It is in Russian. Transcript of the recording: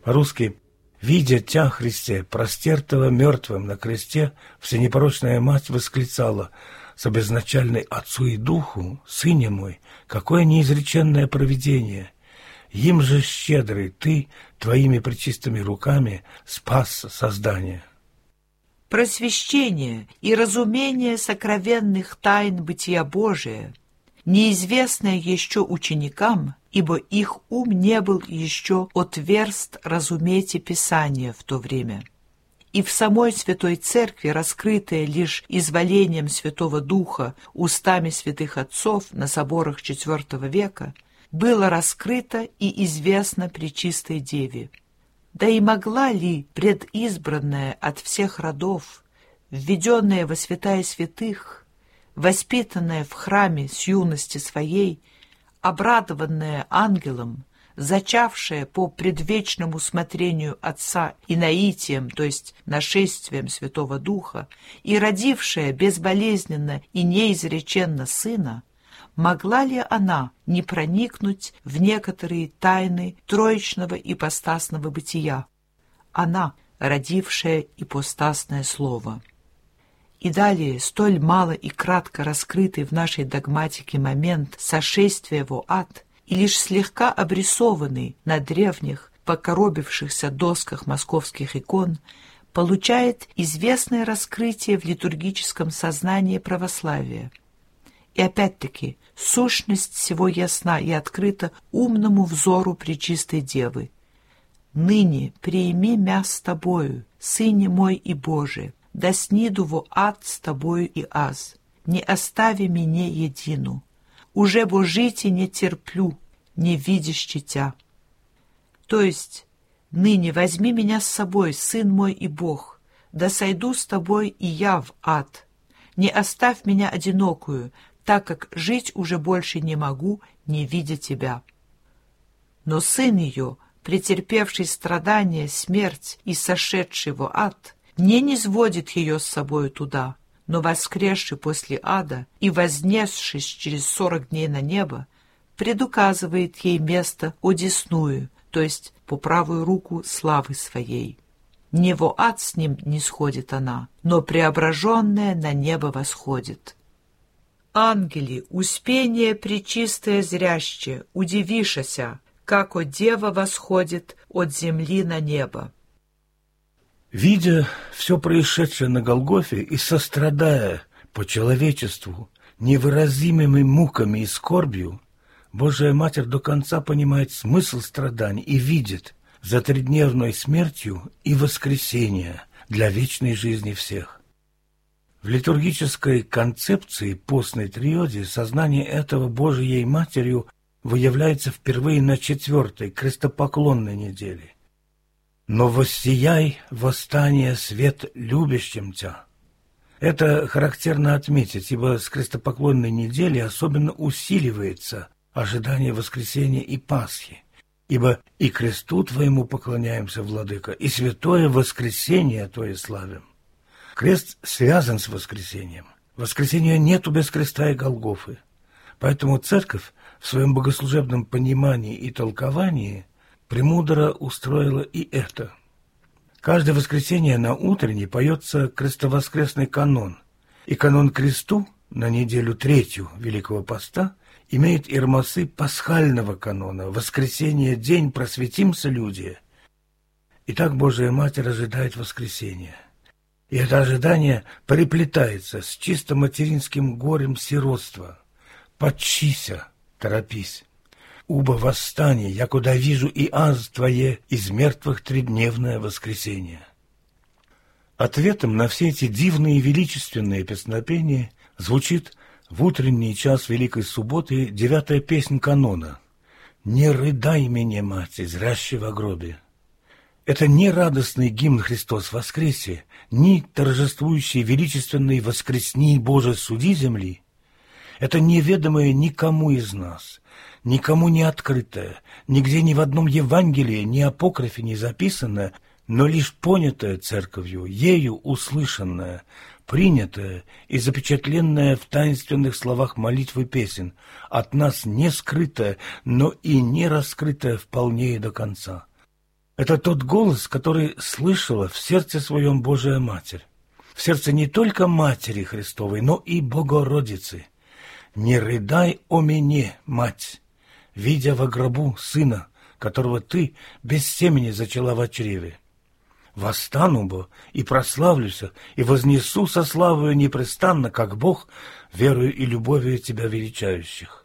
По-русски: «Видя Тя, Христе, простертого мертвым на кресте, всенепорочная Мать восклицала: с обезначальной Отцу и Духу, Сыне мой, какое неизреченное провидение! Им же щедрый Ты Твоими пречистыми руками спас создание». Просвещение и разумение сокровенных тайн бытия Божия, неизвестное еще ученикам, ибо их ум не был еще отверст разуметь и Писание в то время. И в самой Святой Церкви, раскрытое лишь изволением Святого Духа устами святых отцов на соборах IV века, было раскрыто и известно Пречистой Деве. Да и могла ли предизбранная от всех родов, введенная во святая святых, воспитанная в храме с юности своей, обрадованная ангелом, зачавшая по предвечному смотрению Отца и наитием, то есть нашествием Святого Духа, и родившая безболезненно и неизреченно Сына, могла ли она не проникнуть в некоторые тайны троичного ипостасного бытия? Она, родившая ипостасное Слово. И далее столь мало и кратко раскрытый в нашей догматике момент сошествия в ад и лишь слегка обрисованный на древних, покоробившихся досках московских икон, получает известное раскрытие в литургическом сознании православия. И опять-таки сущность всего ясна и открыта умному взору Пречистой Девы. «Ныне приими мя с Тобою, Сыне мой и Боже, да сниду во ад с Тобою и аз, не остави меня едину, уже бо жити не терплю, не видящий Тя». То есть: «Ныне возьми меня с собой, Сын мой и Бог, да сойду с Тобой и я в ад, не оставь меня одинокую, так как жить уже больше не могу, не видя Тебя». Но Сын ее, претерпевший страдания, смерть и сошедший во ад, не низводит ее с собою туда, но, воскресший после ада и вознесшись через 40 дней на небо, предуказывает ей место одесную, то есть по правую руку славы своей. Не во ад с ним не сходит она, но преображенная на небо восходит. Ангели, успение пречистое зряще, удивишася, како дева восходит от земли на небо. Видя все происшедшее на Голгофе и сострадая по человечеству невыразимыми муками и скорбью, Божия Матерь до конца понимает смысл страданий и видит за тридневной смертью и воскресение для вечной жизни всех. В литургической концепции постной триоде сознание этого Божией Матерью выявляется впервые на 4-й крестопоклонной неделе. «Но воссияй восстание свет любящим Тя». Это характерно отметить, ибо с крестопоклонной недели особенно усиливается ожидание воскресения и Пасхи, ибо и кресту Твоему поклоняемся, Владыка, и святое воскресение Твое славим. Крест связан с воскресением. Воскресения нету без креста и Голгофы. Поэтому Церковь в своем богослужебном понимании и толковании премудро устроила и это. Каждое воскресенье на утренней поется крестовоскресный канон, и канон кресту на неделю 3-ю Великого Поста имеет ирмасы пасхального канона «Воскресенье, день, просветимся, люди». Итак, Божия Матерь ожидает воскресения. И это ожидание переплетается с чисто материнским горем сиротства. «Подчися, торопись, убо восстание, якуда вижу и аз Твое из мертвых тридневное воскресение». Ответом на все эти дивные и величественные песнопения звучит в утренний час Великой Субботы 9-я песнь канона «Не рыдай меня, мать, зрящая во гробе». Это не радостный гимн «Христос воскресе», ни торжествующий величественный «Воскресни, Боже, суди земли». Это неведомое никому из нас, никому не открытое, нигде ни в одном Евангелии, ни апокрифе не записанное, но лишь понятое Церковью, ею услышанное, принятое и запечатленное в таинственных словах молитвы песен, от нас не скрытое, но и не раскрытое вполне и до конца. Это тот голос, который слышала в сердце своем Божия Матерь. В сердце не только Матери Христовой, но и Богородицы. «Не рыдай о мне, мать, видя во гробу сына, которого ты без семени зачала во чреве. Восстану бо и прославлюся, и вознесу со славою непрестанно, как Бог, верою и любовью тебя величающих».